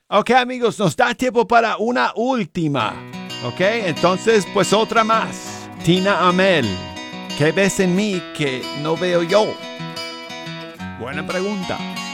Ok, amigos, nos da tiempo para una última. Ok, entonces, pues otra más. Tina Amel, ¿qué ves en mí que no veo yo? Buena pregunta.